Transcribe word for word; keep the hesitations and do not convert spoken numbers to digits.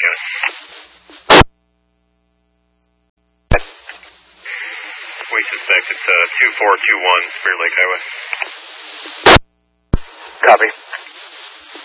County. We suspect it's uh, two four two one Spear Lake Highway. Copy.